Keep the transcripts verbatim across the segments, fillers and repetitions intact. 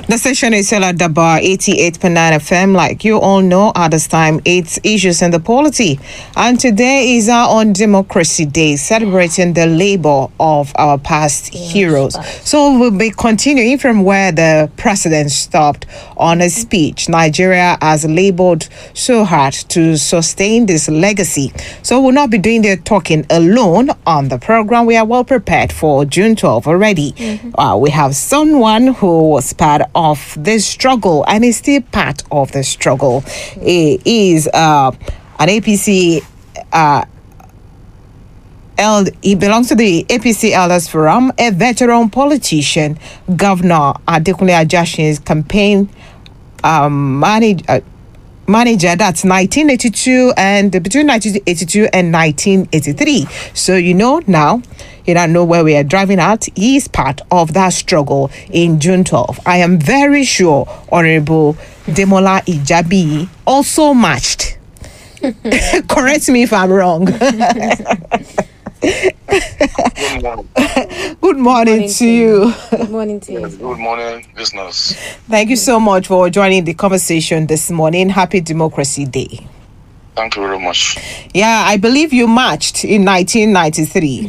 The station is still at the bar, eighty-eight point nine F M. Like you all know, at this time, it's Issues in the Polity. And today is our own Democracy Day, celebrating the labor of our past yes, heroes. Past. So we'll be continuing from where the president stopped on a speech. Nigeria has labored so hard to sustain this legacy. So we'll not be doing the talking alone on the program. We are well prepared for June twelfth already. Mm-hmm. Uh, we have someone who was part of this struggle and is still part of the struggle. He is uh, an A P C uh, eld- he belongs to the A P C Elders Forum, a veteran politician, Governor Adekunle Ajashin's campaign um, manager. Uh, Manager, that's nineteen eighty-two and between nineteen eighty-two and nineteen eighty-three. So you know now, you don't know where we are driving at. He is part of that struggle in June twelfth. I am very sure Honorable Demola Ijabi also matched. Correct me if I'm wrong. Good morning. Good morning, morning to you. Good morning to you. Yes, good morning, listeners. Thank you so much for joining the conversation this morning. Happy Democracy Day. Thank you very much. Yeah, I believe you marched in nineteen ninety-three.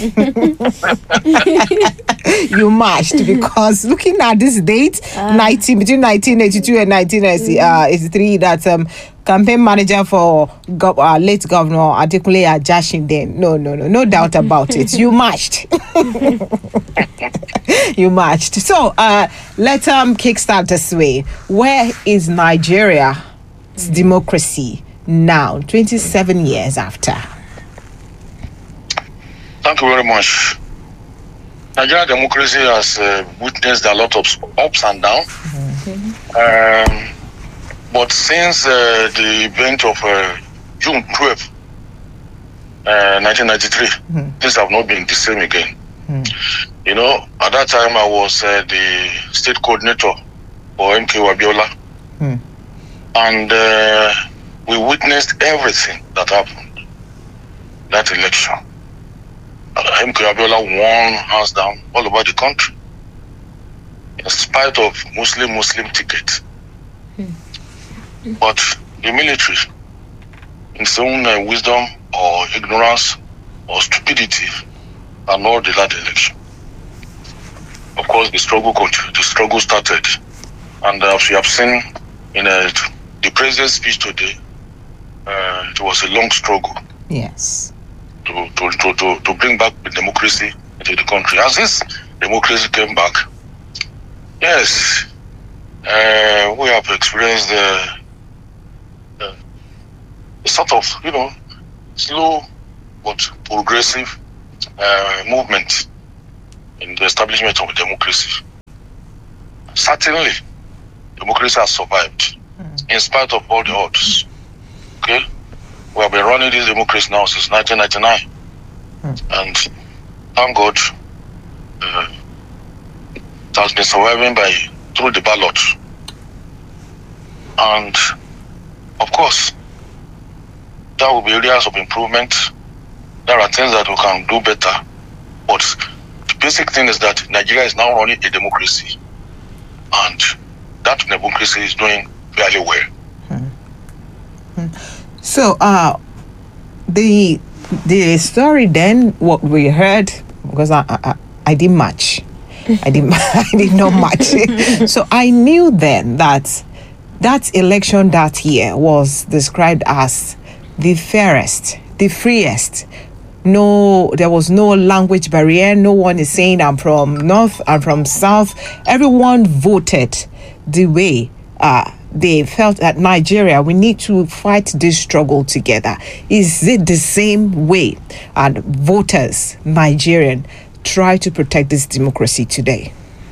You marched because looking at this date, uh, nineteen between nineteen eighty-two and nineteen eighty-three, that um, campaign manager for go- uh, late Governor Adekunle Ajashin. Then no, no, no, no doubt about it. You marched. You marched. So uh, let's um kickstart this way. Where is Nigeria's mm. democracy now, twenty-seven years after? Thank you very much. Nigerian democracy has uh, witnessed a lot of ups and downs. Mm-hmm. Um, but since uh, the event of uh, June twelfth, uh, nineteen ninety-three, mm-hmm. things have not been the same again. Mm-hmm. You know, at that time I was uh, the state coordinator for M K O Abiola. Mm-hmm. And uh, we witnessed everything that happened that election. Uh, M K O Abiola won hands down all over the country, in spite of Muslim-Muslim ticket. Mm. But the military, in its own uh, wisdom or ignorance or stupidity, annulled that election. Of course, the struggle continued. The struggle started, and uh, as we have seen in uh, the president's speech today, uh, it was a long struggle. Yes. To, to, to, to, to bring back the democracy into the country. As this democracy came back, yes, uh, we have experienced uh, uh, a sort of, you know, slow but progressive uh, movement in the establishment of democracy. Certainly, democracy has survived mm. in spite of all the odds. Okay? We have been running this democracy now since nineteen ninety-nine. Mm. And thank God, uh, it has been surviving by through the ballot. And of course, there will be areas of improvement. There are things that we can do better. But the basic thing is that Nigeria is now running a democracy. And that democracy is doing very well. Mm. Mm. So, uh, the the story then, what we heard, because I I, I didn't match, I didn't I did not match. So I knew then that that election that year was described as the fairest, the freest. No, there was no language barrier. No one is saying I'm from north, I'm from south. Everyone voted the way uh they felt that Nigeria, we need to fight this struggle together. Is it the same way and voters, Nigerian, try to protect this democracy today?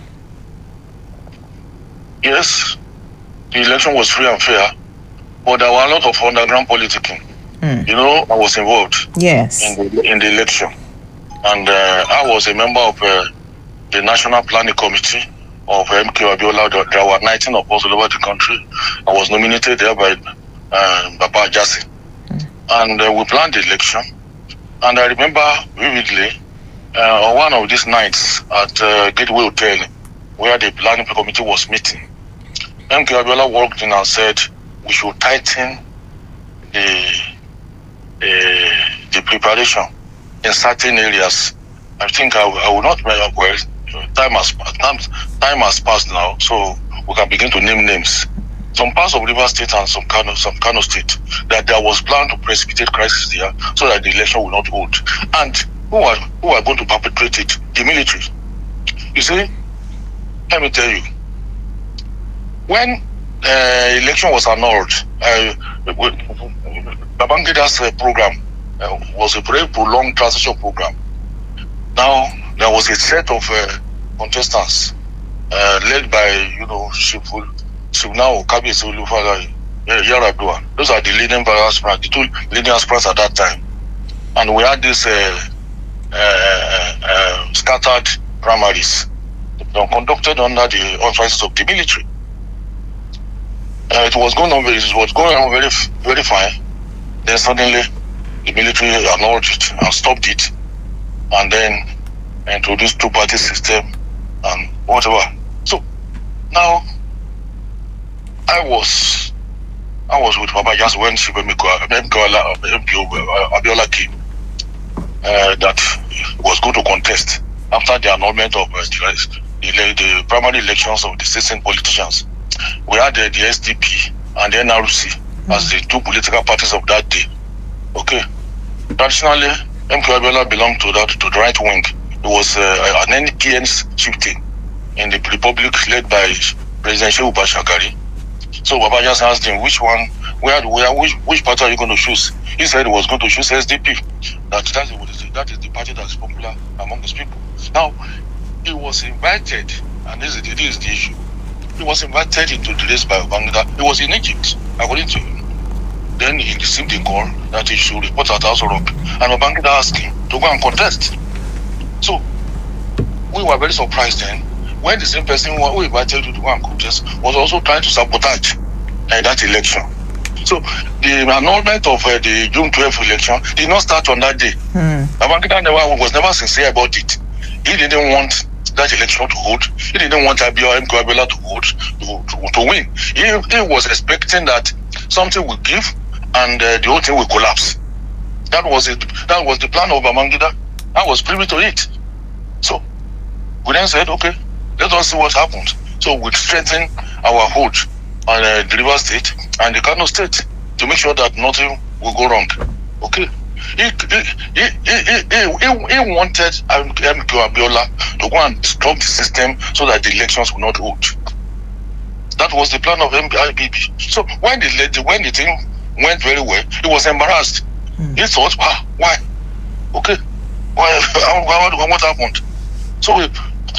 Yes, the election was free and fair, but there were a lot of underground politicking. Mm. You know, I was involved yes. in, the, in the election. And uh, I was a member of uh, the National Planning Committee of M K O Abiola. There were nineteen of us all over the country. I was nominated there by uh, Baba Ajashin. Mm. And uh, we planned the election. And I remember vividly, uh, on one of these nights at uh, Gateway Hotel where the planning committee was meeting, M K Abiola walked in and said we should tighten the the, the preparation in certain areas. I think I, I will not remember well. Time has time, time has passed now, so we can begin to name names. Some parts of Rivers State and some Kano, some Kano State, that there was plan to precipitate crisis there so that the election will not hold. And who are who are going to perpetrate it? The military. You see, let me tell you, when uh, election was annulled, uh, Babangida's uh, program uh, was a very prolonged transition program. Now there was a set of uh, contestants uh, led by, you know, Shiful, Shivna Okabi Sulufala, Yaradua. Those are the leading aspirants, the two leading aspirants at that time. And we had this uh, uh, uh, scattered primaries conducted under the auspices of the military. Uh, it was going on very, it was going on very, very fine. Then suddenly, the military annulled it and stopped it, and then introduced two-party system and whatever. So now, I was, I was with Baba just when Abiola came. Uh, that was going to contest after the annulment of uh, the, the, the primary elections of the citizen politicians. We had uh, the S D P and the N R C mm-hmm. as the two political parties of that day. Okay. Traditionally, M K Abiola belonged to that to the right wing. It was uh, an N P N shifting in the republic led by President Shehu Shagari. So Baba just asked him which one, where, where, which, which party are you going to choose? He said he was going to choose S D P. That that is, that is the party that is popular among his people. Now, he was invited, and this is, this is the issue. He was invited into the race by Babangida. He was in Egypt, according to him. Then he received a call that he should report at House of Rock, and Babangida asked him to go and contest. So, we were very surprised then when the same person who invited you to go and contest was also trying to sabotage uh, that election. So the annulment of uh, the June twelfth election did not start on that day. Mm. Babangida never was never sincere about it. He didn't want that election to hold. He didn't want Abiola M K Abiola to hold to, to, to win. He, he was expecting that something would give and uh, the whole thing will collapse. That was it. That was the plan of Babangida. I was privy to it. So we then said, okay, let us see what happens. So we strengthen our hold on uh, the Rivers State and the Kano State to make sure that nothing will go wrong. Okay. He, he, he, he, he, he wanted M K Abiola to go and stop the system so that the elections will not hold. That was the plan of M I B B. So when the when the thing went very well, he was embarrassed. Mm. He thought, ah, why? Okay, why? What, what happened? So he,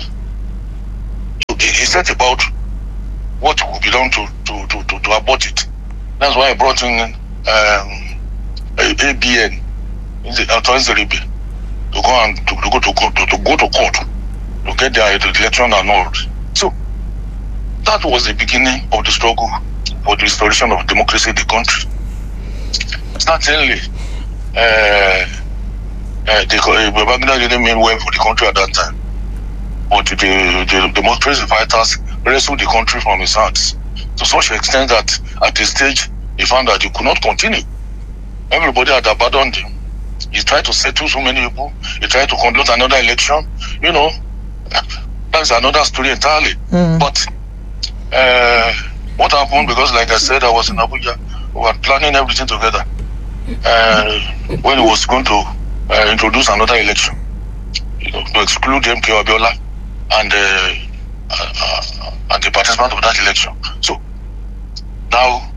he set about what could be done to to to to, to abort it. That's why I brought in um, A B N. Authority to go and to, to go to court to, to go to court to get the, the election annulled. So that was the beginning of the struggle for the restoration of democracy in the country. Certainly, uh, uh, the Babangida didn't mean well for the country at that time, but the, the, the democracy fighters rescued the country from his hands to such an extent that at this stage he found that he could not continue. Everybody had abandoned him. He tried to settle so many people. He tried to conduct another election. You know, that's another story entirely. Mm. But uh, what happened, because like I said, I was in Abuja, we were planning everything together. Uh, when he was going to uh, introduce another election, you know, to exclude M K Abiola and, uh, uh, and the participants of that election. So now,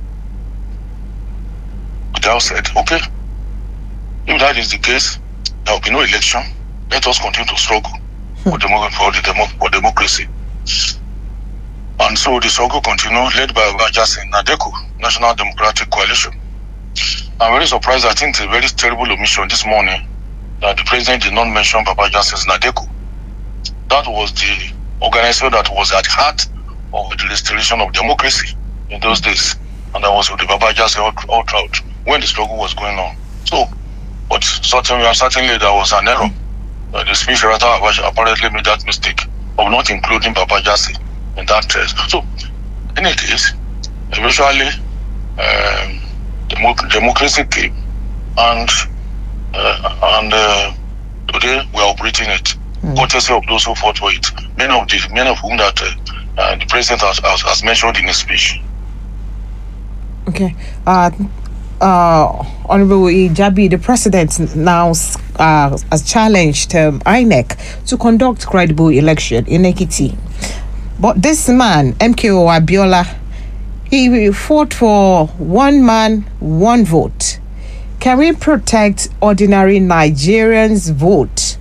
they said, okay, if that is the case, there will be no election. Let us continue to struggle for, demo- for, the demo- for democracy. And so the struggle continued, led by Obajasin Nadeko, National Democratic Coalition. I'm very surprised. I think it's a very terrible omission this morning that the president did not mention Obajasin Nadeko. That was the organization that was at heart of the restoration of democracy in those days. And that was with the Babajasin all throughout when the struggle was going on. So, but certainly, certainly there was an error. Uh, the speech writer apparently made that mistake of not including Baba Jesse in that test. So, in any case, eventually, um, democ- democracy came, and uh, and uh, today we are operating it, mm. courtesy of those who fought for it. Many of the many of whom that uh, uh, the president has, has, has mentioned in his speech. Okay. Uh, uh, Honorable Ijabi, the president now uh, has challenged um, I N E C to conduct credible election in Ekiti. But this man, M K O Abiola, he fought for one man, one vote. Can we protect ordinary Nigerians' vote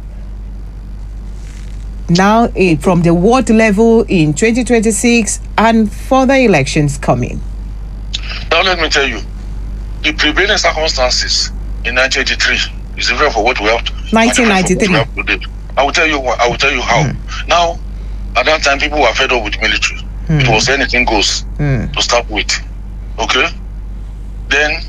now uh, from the ward level in twenty twenty-six and further elections coming? Now let me tell you, the prevailing circumstances in nineteen eighty-three is different for what we have. nineteen ninety-three. We have today. I will tell you. I will tell you how. Mm. Now, at that time, people were fed up with military. Mm. It was anything goes mm. to start with. Okay. Then,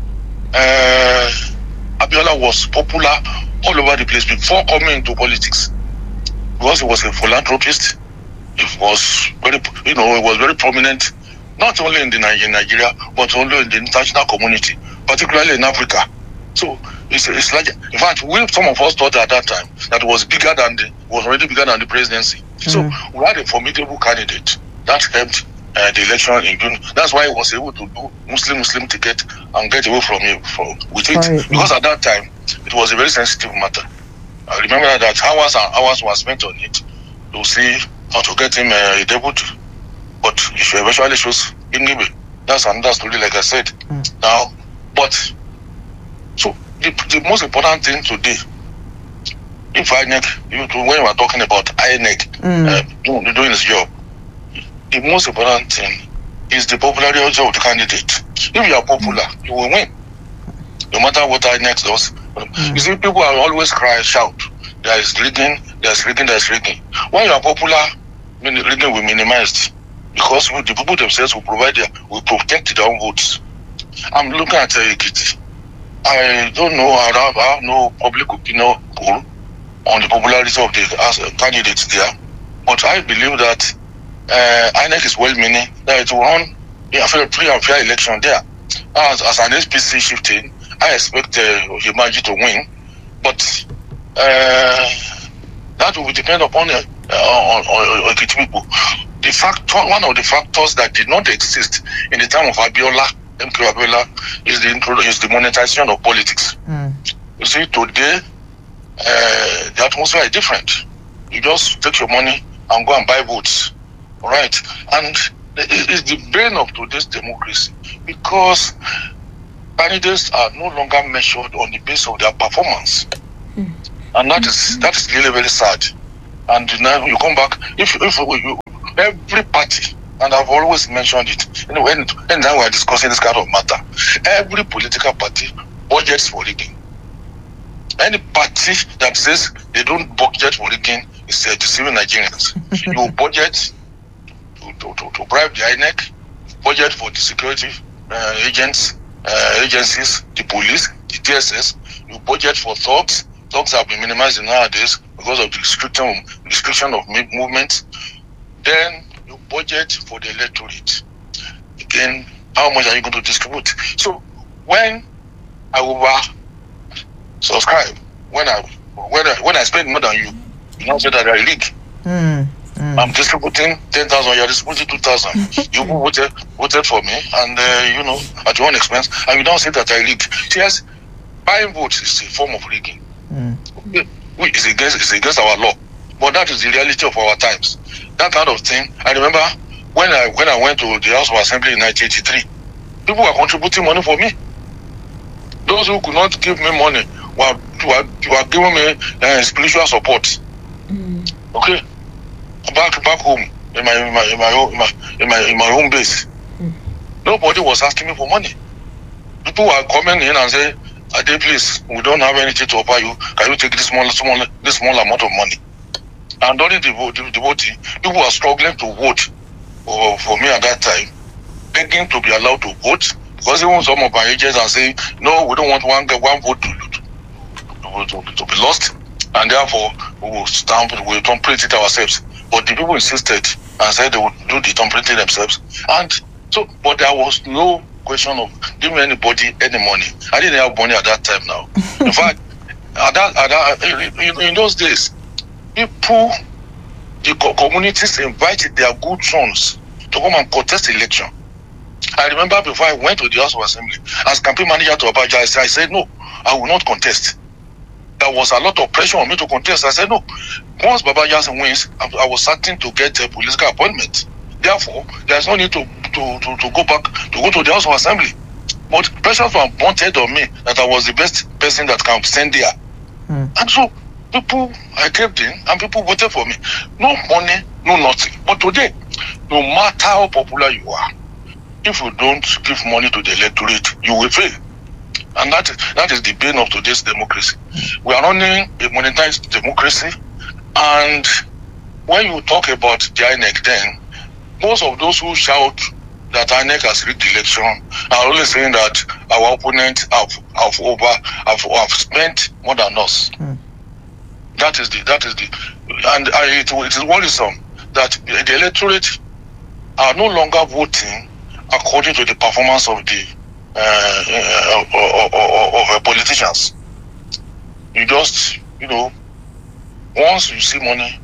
uh, Abiola was popular all over the place before coming into politics, because he was a philanthropist. He was very, you know, he was very prominent. Not only in the in Nigeria, but also in the international community, particularly in Africa. So it's, it's like, in fact, we, some of us thought at that time that it was bigger than the was already bigger than the presidency. Mm. So we had a formidable candidate that helped uh, the election in June. That's why he was able to do Muslim Muslim ticket and get away from it from with it, right. Because at that time it was a very sensitive matter. I remember that hours and hours were spent on it to see how to get him uh, a debut. But if you eventually choose Ingebe, that's another story, like I said. Mm. Now, but, so the, the most important thing today, if I N E C, you, when we are talking about I N E C mm. uh, doing, doing his job, the most important thing is the popularity of the candidate. If you are popular, you will win, no matter what I N E C does. Mm. You see, people are always cry, shout, there is rigging, there is rigging, there is rigging. When you are popular, rigging will be minimized. Because the people themselves will provide their, will protect their own votes. I'm looking at uh, Ekiti. I don't know, I have, I have no public opinion poll on the popularity of the uh, candidates there. But I believe that uh, I N E C is well-meaning, that it will run a free and fair election there. As, as an S P C shifting, I expect uh, Himaji to win. But uh, that will depend upon uh, on, on, on Ekiti people. The factor, one of the factors that did not exist in the time of Abiola, M K Abiola, is the is the monetization of politics. Mm. You see, today uh, the atmosphere is different. You just take your money and go and buy votes, all right? And it's the brain of today's democracy, because candidates are no longer measured on the basis of their performance, mm. and that is that is really very sad. And now you come back, if if you. Every party, and I've always mentioned it, you know, when, when now we're discussing this kind of matter, every political party budgets for rigging. Any party that says they don't budget for rigging is uh, deceiving Nigerians. You budget to, to, to, to bribe the I N E C, budget for the security uh, agents, uh, agencies, the police, the D S S, you budget for thugs. Thugs have been minimized nowadays because of the restriction, restriction of movement. Then you budget for the electorate. Again, how much are you going to distribute? So when I over subscribe, when I when I when I spend more than you, you now say that I leak. Mm, mm. I'm distributing ten thousand, you're distributing two thousand. You voted voted for me, and uh, you know, at your own expense, and you don't say that I leak. Yes, buying votes is a form of rigging. Mm. It's against it's against our law. But that is the reality of our times. That kind of thing. I remember when I when I went to the House of Assembly in nineteen eighty-three, people were contributing money for me. Those who could not give me money were were, were giving me uh, spiritual support. Mm. Okay, back back home in my in my in my in my in my, in my home base, mm. nobody was asking me for money. People were coming in and say, "Ade, please, we don't have anything to offer you. Can you take this small small this small amount of money?" And during the, the, the voting, people were struggling to vote for, for me at that time, begging to be allowed to vote, because even some of my agents are saying, no, we don't want one one vote to, to, to, to, to be lost, and therefore we will stamp, we will print it ourselves. But the people insisted and said they would do the thumbprinting themselves. And so, but there was no question of giving anybody any money. I didn't have money at that time now. In fact, at that, at that, in, in those days, people, the communities invited their good sons to come and contest the election. I remember before I went to the House of Assembly, as campaign manager to Abacha, I said, I said, no, I will not contest. There was a lot of pressure on me to contest. I said, no, once Baba Jackson wins, I, I was certain to get a political appointment. Therefore, there's no need to, to, to, to go back, to go to the House of Assembly. But pressure was mounted on me that I was the best person that can stand there. Mm. And so, people, I kept in, and people voted for me. No money, no nothing. But today, no matter how popular you are, if you don't give money to the electorate, you will fail. And that is, that is the bane of today's democracy. We are running a monetized democracy, and when you talk about the I N E C then, most of those who shout that I N E C has rigged the election are only saying that our opponents have, have over have, have spent more than us. Mm. That is the that is the and I, it, it is worrisome that the electorate are no longer voting according to the performance of the uh, uh, of, of, of politicians. You just, you know, once you see money,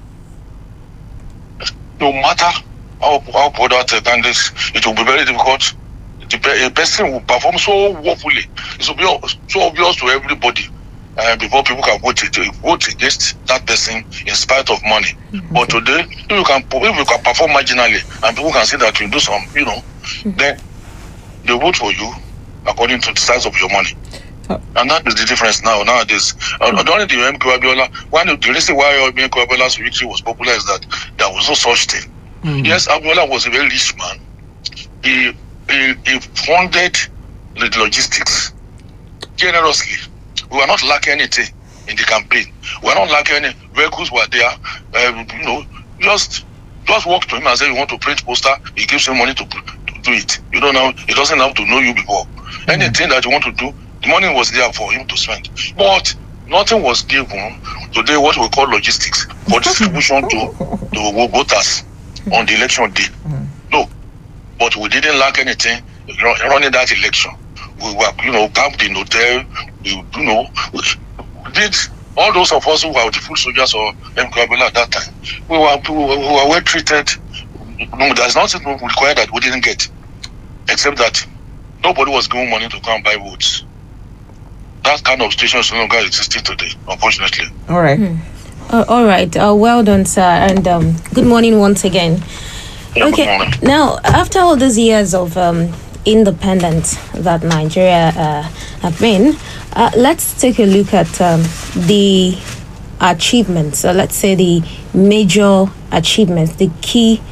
no matter how how poor that candidates, it will be very difficult. The, a person will perform so woefully. It will be so obvious to everybody uh, before people can vote it, vote against that person in spite of money. Mm-hmm. But today, if you can if you can perform marginally and people can see that you do some, you know, mm-hmm. then they vote for you according to the size of your money. Oh. And that is the difference now, nowadays. Mm-hmm. Uh, during the M K Abiola, one of the reason why M K Abiola's victory was popular is that there was no such thing. Mm-hmm. Yes, Abiola was a very rich man. He, he, he funded the logistics generously. We were not lacking anything in the campaign. We were not lacking any vehicles were there. Uh, you know, just just walk to him and say you want to print poster. He gives you money to, to do it. You don't know. He doesn't have to know you before. Mm-hmm. Anything that you want to do, the money was there for him to spend. But nothing was given today. What we call logistics for distribution to to voters on the election day. Mm. No, but we didn't lack anything running that election. We were, you know, camped in hotel. We, you know, we did all those of us who were the foot soldiers or M K Abiola at that time. We were, we were, we were well treated. No, there's nothing required that we didn't get, except that nobody was giving money to come and buy votes. That kind of situation is no longer existing today, unfortunately. All right. Hmm. Uh, all right. Uh, well done, sir. And um, good morning once again. Yeah, okay. Now, after all these years of um, independence that Nigeria uh, have been, uh, let's take a look at um, the achievements. So let's say the major achievements, the key